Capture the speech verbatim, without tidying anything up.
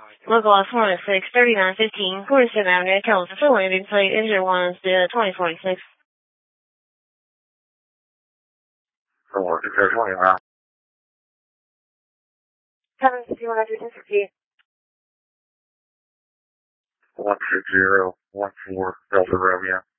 Local loss four one six, thirty-nine fifteen, forty-seven Avenue, California, landing plate, engine one, twenty forty-six. four two zero twenty, wow. seven sixty one hundred sixty. one six zero one four, Delta Romeo.